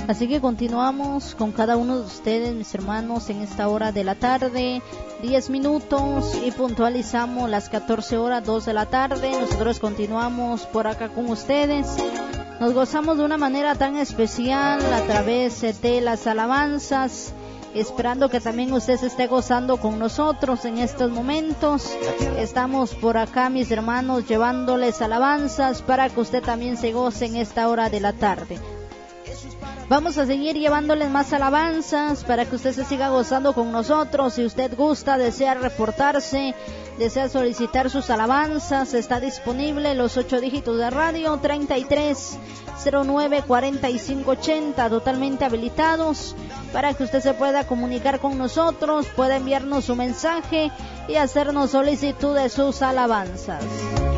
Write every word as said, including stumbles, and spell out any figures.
Así que continuamos con cada uno de ustedes, mis hermanos, en esta hora de la tarde, diez minutos, y puntualizamos las catorce horas, dos de la tarde. Nosotros continuamos por acá con ustedes. Nos gozamos de una manera tan especial a través de las alabanzas, esperando que también usted se esté gozando con nosotros en estos momentos. Estamos por acá, mis hermanos, llevándoles alabanzas para que usted también se goce en esta hora de la tarde. Vamos a seguir llevándoles más alabanzas para que usted se siga gozando con nosotros. Si usted gusta, desea reportarse, desea solicitar sus alabanzas, está disponible los ocho dígitos de radio, treinta y tres, cero nueve, cuarenta y cinco ochenta, totalmente habilitados para que usted se pueda comunicar con nosotros, pueda enviarnos su mensaje y hacernos solicitud de sus alabanzas.